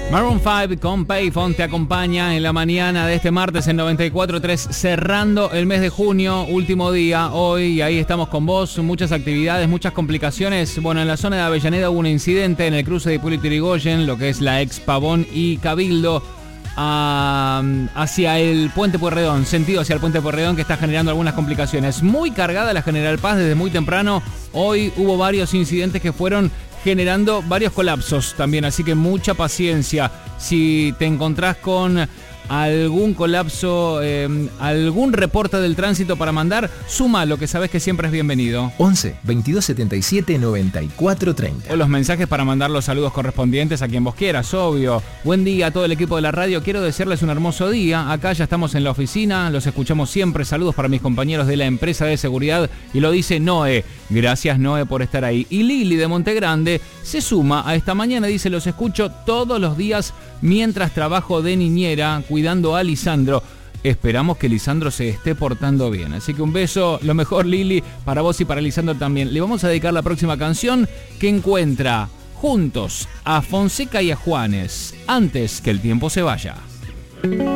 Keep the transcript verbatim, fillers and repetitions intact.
Maroon cinco con Payphone te acompaña en la mañana de este martes en noventa y cuatro punto tres, cerrando el mes de junio, último día hoy, y ahí estamos con vos. Muchas actividades, muchas complicaciones. Bueno, en la zona de Avellaneda hubo un incidente en el cruce de Hipólito Yrigoyen, lo que es la ex Pavón y Cabildo, a, hacia el Puente Pueyrredón, sentido hacia el Puente Pueyrredón, que está generando algunas complicaciones. Muy cargada la General Paz desde muy temprano. Hoy hubo varios incidentes que fueron generando varios colapsos también, así que mucha paciencia. Si te encontrás con algún colapso, eh, algún reporte del tránsito para mandar, suma lo que sabes que siempre es bienvenido. once, veintidós setenta y siete, noventa y cuatro treinta. O los mensajes para mandar los saludos correspondientes a quien vos quieras, obvio. Buen día a todo el equipo de la radio, quiero desearles un hermoso día. Acá ya estamos en la oficina, los escuchamos siempre. Saludos para mis compañeros de la empresa de seguridad. Y lo dice Noé. Gracias, Noé, por estar ahí. Y Lili de Montegrande se suma a esta mañana, dice: los escucho todos los días mientras trabajo de niñera cuidando a Lisandro. Esperamos que Lisandro se esté portando bien. Así que un beso, lo mejor, Lili, para vos y para Lisandro también. Le vamos a dedicar la próxima canción, que encuentra juntos a Fonseca y a Juanes, Antes que el tiempo se vaya.